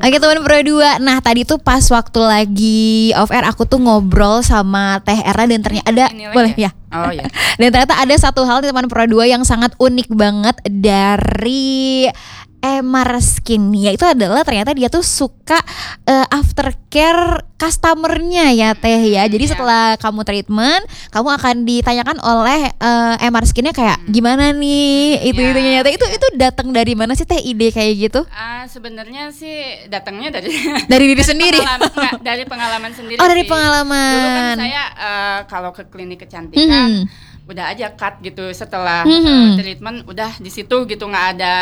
Oke teman Pro 2. Nah tadi tuh pas waktu lagi off air aku tuh ngobrol sama Teh Erna dan ternyata ada boleh ya? Oh ya. Dan ternyata ada satu hal di teman Pro 2 yang sangat unik banget dari Emarskin, yaitu adalah ternyata dia tuh suka aftercare customernya ya Teh ya. Jadi setelah kamu treatment, kamu akan ditanyakan oleh Emarskinnya kayak gimana nih itu-itunya ya Teh. Itu datang dari mana sih Teh ide kayak gitu? Sebenarnya sih datangnya dari diri sendiri. Dari pengalaman sendiri. Oh dari sih. pengalaman. Dulu kan saya kalau ke klinik kecantikan udah aja cut gitu setelah treatment udah di situ gitu, nggak ada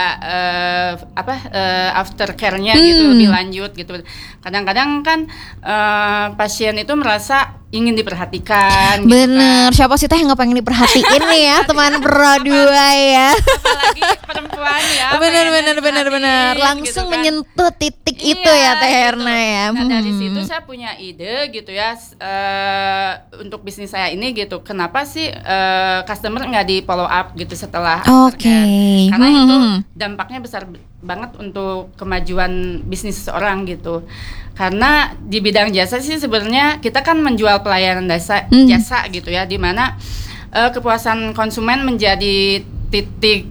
aftercare-nya gitu lebih lanjut gitu. Kadang-kadang kan pasien itu merasa ingin diperhatikan. Bener, gitu kan. siapa sih Teh yang nggak pengen diperhatiin nih ya teman Pro 2 ya. Apalagi perempuan ya. Bener, langsung gitu kan. menyentuh titik itu ya Teh Erna gitu. ya. Nah dari situ saya punya ide gitu ya untuk bisnis saya ini gitu. Kenapa sih customer nggak di follow up gitu setelah aftercare? Karena itu dampaknya besar banget untuk kemajuan bisnis seseorang gitu. Karena di bidang jasa sih sebenarnya kita kan menjual pelayanan jasa gitu ya, di mana kepuasan konsumen menjadi titik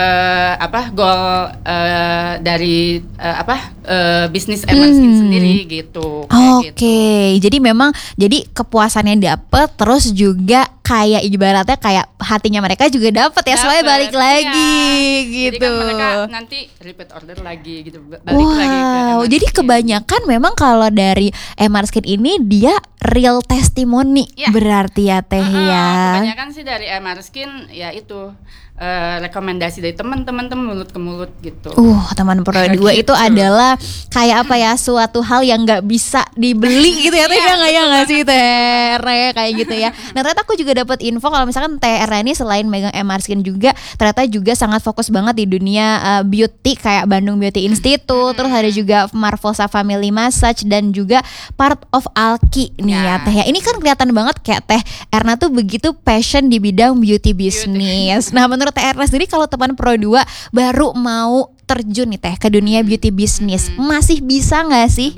goal dari bisnis Emarskin sendiri gitu. Oke. Jadi memang kepuasannya dapet, terus juga kayak ibaratnya kayak hatinya mereka juga dapet ya, soalnya balik lagi gitu. Jadi kan mereka nanti repeat order lagi gitu, balik lagi ke Emarskin. Jadi kebanyakan memang kalau dari Emarskin ini dia real testimoni berarti ya Teh ya. Kebanyakan sih dari Emarskin ya itu rekomendasi dari teman-teman mulut ke mulut gitu. Teman Pro 2 itu adalah kayak apa ya, suatu hal yang nggak bisa dibeli gitu ya Teh ya nggak sih Teh Erna kayak gitu ya. Nah ternyata aku juga dapat info kalau misalkan Teh Erna ini selain megang Emarskin juga ternyata juga sangat fokus banget di dunia beauty kayak Bandung Beauty Institute, terus ada juga Marvosa Family Massage dan juga part of Alki nih ya Teh ya. Ini kan kelihatan banget kayak Teh Erna tuh begitu passion di bidang beauty business. Nah menurut Teh Erna sendiri kalau teman Pro 2 baru mau terjun nih Teh ke dunia beauty business, masih bisa nggak sih